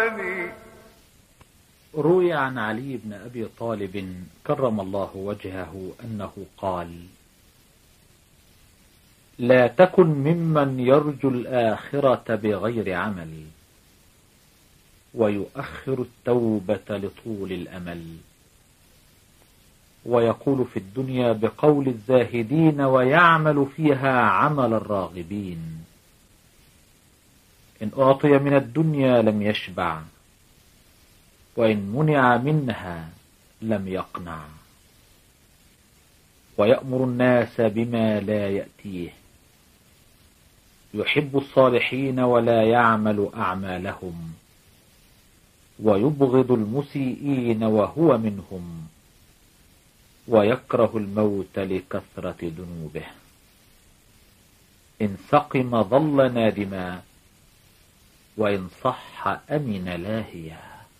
روي عن علي بن أبي طالب كرم الله وجهه أنه قال: لا تكن ممن يرجو الآخرة بغير عمل، ويؤخر التوبة لطول الأمل، ويقول في الدنيا بقول الزاهدين، ويعمل فيها عمل الراغبين. إن أعطي من الدنيا لم يشبع، وإن منع منها لم يقنع، ويأمر الناس بما لا يأتيه، يحب الصالحين ولا يعمل أعمالهم، ويبغض المسيئين وهو منهم، ويكره الموت لكثرة ذنوبه. إن سقم ظل نادما، وإن صح أمن لاهيا.